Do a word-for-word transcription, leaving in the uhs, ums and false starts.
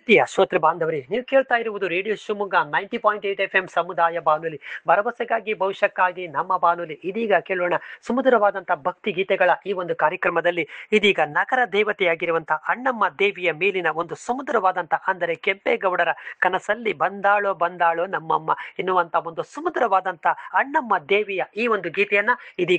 ಪ್ರೀತಿಯ ಶ್ರೋತೃ ಬಾಂಧವರೇ, ನೀವು ಕೇಳ್ತಾ ಇರುವುದು radio Shivamogga ninety point eight F M ಸಮುದಾಯ ಬಾನುಲಿ, ಭರವಸೆಗಾಗಿ ಭವಿಷ್ಯಕ್ಕಾಗಿ ನಮ್ಮ ಬಾನುಲಿ. ಇದೀಗ ಕೇಳೋಣ ಸುಮಧುರವಾದಂತಹ ಭಕ್ತಿ ಗೀತೆಗಳ ಈ ಒಂದು ಕಾರ್ಯಕ್ರಮದಲ್ಲಿ. ಇದೀಗ ನಗರ ದೇವತೆಯಾಗಿರುವಂತಹ ಅಣ್ಣಮ್ಮ ದೇವಿಯ ಮೇಲಿನ ಒಂದು ಸುಮಧುರವಾದಂತಹ, ಅಂದರೆ ಕೆಂಪೇಗೌಡರ ಕನಸಲ್ಲಿ ಬಂದಾಳೋ ಬಂದಾಳೋ ನಮ್ಮಮ್ಮ ಎನ್ನುವಂತ ಒಂದು ಸುಮಧುರವಾದಂತಹ ಅಣ್ಣಮ್ಮ ದೇವಿಯ ಈ ಒಂದು ಗೀತೆಯನ್ನ ಇದೀಗ